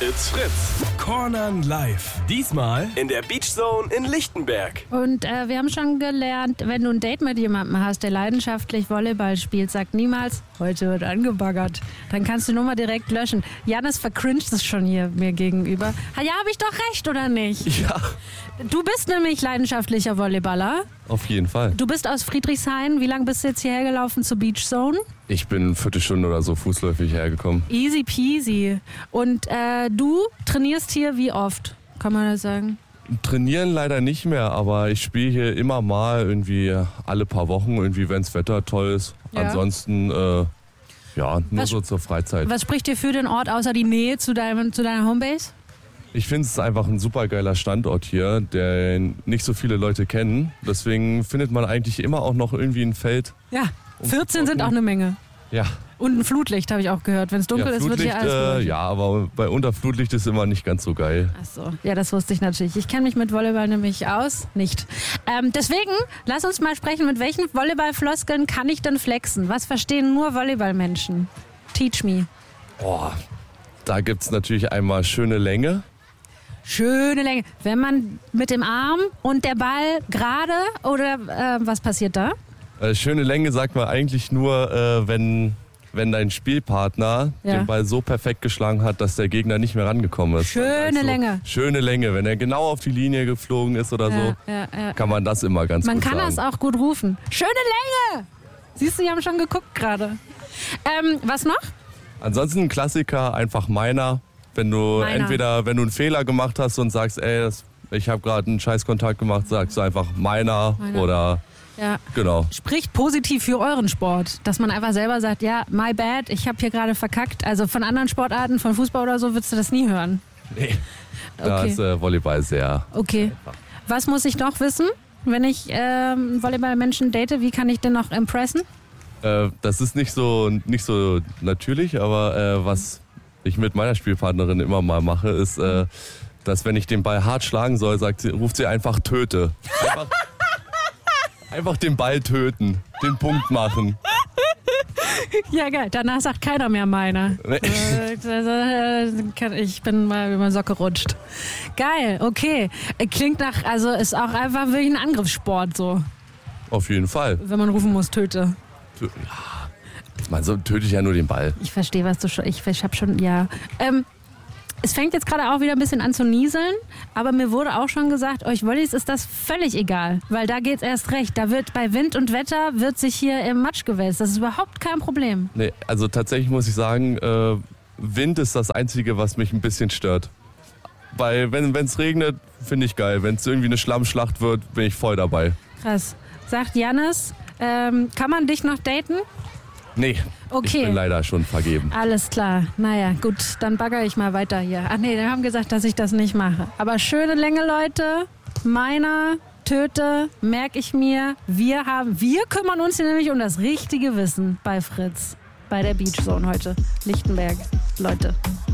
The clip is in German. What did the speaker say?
It's Fritz. Cornern live. Diesmal in der Beach Zone in Lichtenberg. Und wir haben schon gelernt, wenn du ein Date mit jemandem hast, der leidenschaftlich Volleyball spielt, sag niemals, heute wird angebaggert. Dann kannst du die Nummer direkt löschen. Janis vercringed es schon hier mir gegenüber. Ja, habe ich doch recht, oder nicht? Ja, Du bist nämlich leidenschaftlicher Volleyballer. auf jeden Fall. Du bist aus Friedrichshain. Wie lange bist du jetzt hierher gelaufen zur Beach Zone? Ich bin eine Viertelstunde oder so fußläufig hergekommen. Easy peasy. Und du trainierst hier wie oft, kann man das sagen? Trainieren leider nicht mehr, aber ich spiele hier immer mal irgendwie alle paar Wochen, irgendwie wenn das Wetter toll ist. Ja. Ansonsten, nur Was- so zur Freizeit. Was spricht dir für den Ort außer die Nähe zu deiner Homebase? Ich finde es einfach ein super geiler Standort hier, der nicht so viele Leute kennen. Deswegen findet man eigentlich immer auch noch irgendwie ein Feld. Ja, 14 sind auch eine Menge. Ja, Und ein Flutlicht, habe ich auch gehört. Wenn es dunkel ist, wird hier alles beleuchtet. ja, aber bei Unterflutlicht ist immer nicht ganz so geil. Ach so, ja, das wusste ich natürlich. Ich kenne mich mit Volleyball nämlich aus. Nicht. Deswegen, lass uns mal sprechen, mit welchen Volleyballfloskeln kann ich denn flexen? Was verstehen nur Volleyballmenschen? Teach me. Boah, da gibt es natürlich einmal schöne Länge. Schöne Länge. Wenn man mit dem Arm und der Ball gerade oder was passiert da? Schöne Länge sagt man eigentlich nur, wenn dein Spielpartner Ja. den Ball so perfekt geschlagen hat, dass der Gegner nicht mehr rangekommen ist. Schöne Also, Länge. Schöne Länge. Wenn er genau auf die Linie geflogen ist oder so, Ja. kann man das immer ganz Man gut kann sagen. das auch gut rufen. Schöne Länge! Siehst du, die haben schon geguckt gerade. Was noch? Ansonsten ein Klassiker, einfach meiner. Wenn du Meiner. wenn du einen Fehler gemacht hast und sagst, ich habe gerade einen Scheißkontakt gemacht, sagst du einfach meiner. Oder Ja. genau. Spricht positiv für euren Sport, dass man einfach selber sagt, ja, my bad, ich habe hier gerade verkackt. Also von anderen Sportarten, von Fußball oder so, würdest du das nie hören. Nee. Da Okay. ist Volleyball sehr. Okay. Was muss ich noch wissen, wenn ich Volleyballmenschen date? Wie kann ich denn noch impressen? Das ist nicht so natürlich, aber was ich mit meiner Spielpartnerin immer mal mache, ist, dass wenn ich den Ball hart schlagen soll, ruft sie einfach töte. Einfach den Ball töten, den Punkt machen. Ja, geil. Danach sagt keiner mehr meiner. Nee. Ich bin mal über die Socke rutscht. Geil, okay. Klingt nach, also ist auch einfach wirklich ein Angriffssport so, Auf jeden Fall. wenn man rufen muss, töte. Man, so töte ich ja nur den Ball. Ich verstehe, was du schon. Ich habe schon, ja. Es fängt jetzt gerade auch wieder ein bisschen an zu nieseln, aber mir wurde auch schon gesagt, euch Wollis ist das völlig egal, weil da geht's erst recht. Da wird bei Wind und Wetter wird sich hier im Matsch gewälzt. Das ist überhaupt kein Problem. Nee, also tatsächlich muss ich sagen, Wind ist das Einzige, was mich ein bisschen stört. Weil wenn es regnet, finde ich geil. Wenn es irgendwie eine Schlammschlacht wird, bin ich voll dabei. Krass. Sagt Janis, kann man dich noch daten? Nee, Okay. ich bin leider schon vergeben. Alles klar. Naja, gut, dann bagger ich mal weiter hier. Ach nee, die haben gesagt, dass ich das nicht mache. Aber schöne Länge, Leute. Meiner, töte, merke ich mir. Wir kümmern uns hier nämlich um das richtige Wissen bei Fritz. Bei der Beach Zone heute. Lichtenberg, Leute.